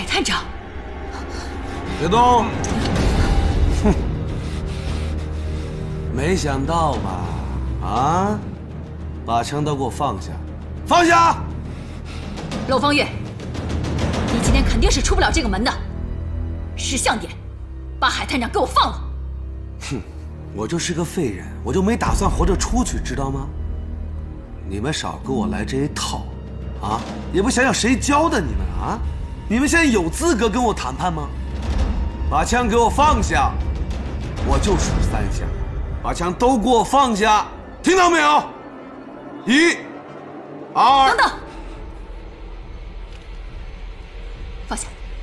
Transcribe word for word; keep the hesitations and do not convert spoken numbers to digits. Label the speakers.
Speaker 1: 探长，
Speaker 2: 别动！哼，没想到吧？啊，把枪都给我放下！放下！
Speaker 1: 娄方月，你今天肯定是出不了这个门的。识相点，把海探长给我放了！
Speaker 2: 哼，我就是个废人，我就没打算活着出去，知道吗？你们少给我来这一套，啊！也不想想谁教的你们啊！你们现在有资格跟我谈判吗？把枪给我放下！我就数三下，把枪都给我放下，听到没有？一、二。
Speaker 1: 等等。